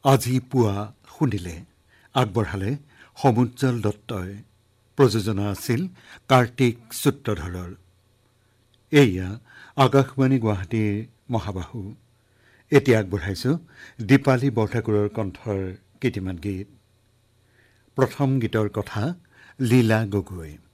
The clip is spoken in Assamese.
আজি পুৱা শুনিলে আগবঢ়ালে সমুজ্জ্বল দত্তই। প্ৰযোজনা আছিল কাৰ্তিক সূত্ৰধৰৰ। এয়া আকাশবাণী গুৱাহাটীৰ মহাবাহু। এতিয়া আগবঢ়াইছোঁ দীপালী বৰঠাকুৰৰ কণ্ঠৰ কেইটিমান গীত। প্ৰথম গীতৰ কথা লীলা গগৈ।